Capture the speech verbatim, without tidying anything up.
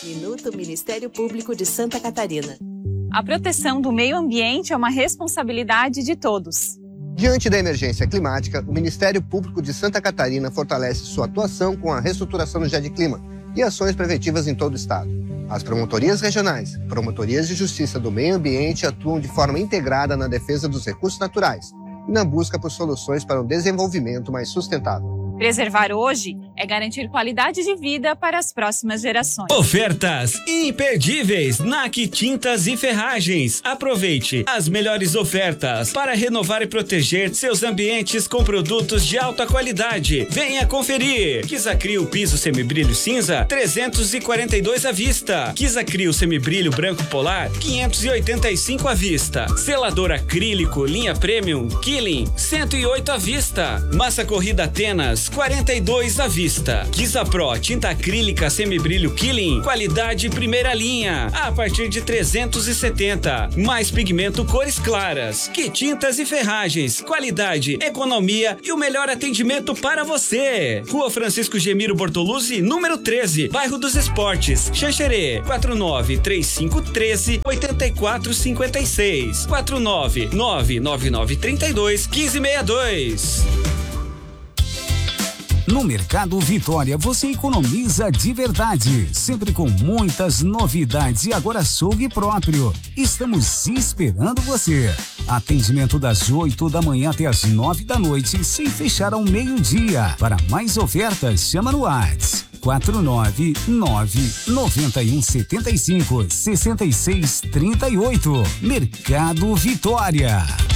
Minuto Ministério Público de Santa Catarina. A proteção do meio ambiente é uma responsabilidade de todos. Diante da emergência climática, o Ministério Público de Santa Catarina fortalece sua atuação com a reestruturação do GEDclima e ações preventivas em todo o estado. As promotorias regionais, promotorias de justiça do meio ambiente atuam de forma integrada na defesa dos recursos naturais e na busca por soluções para um desenvolvimento mais sustentável. Preservar hoje é garantir qualidade de vida para as próximas gerações. Ofertas imperdíveis na Naq Tintas e Ferragens. Aproveite as melhores ofertas para renovar e proteger seus ambientes com produtos de alta qualidade. Venha conferir. Kizakrio piso semibrilho cinza, trezentos e quarenta e dois à vista. Kizakrio semibrilho branco polar, quinhentos e oitenta e cinco à vista. Selador acrílico linha Premium Killing, cento e oito à vista. Massa corrida Atenas, quarenta e dois à vista. Kizapro tinta acrílica semibrilho Killing, qualidade primeira linha, a partir de trezentos e setenta. Mais pigmento cores claras. Que Tintas e Ferragens, qualidade, economia e o melhor atendimento para você. Rua Francisco Gemiro Bortoluzzi, número treze, Bairro dos Esportes, Xanxerê, quatro nove três cinco um três oito quatro cinco seis, quatro nove nove nove nove três dois um cinco seis dois. No Mercado Vitória você economiza de verdade, sempre com muitas novidades e agora açougue próprio. Estamos esperando você. Atendimento das oito da manhã até as nove da noite, sem fechar ao meio-dia. Para mais ofertas, chama no WhatsApp quatro nove nove nove um sete cinco seis seis três oito. Mercado Vitória.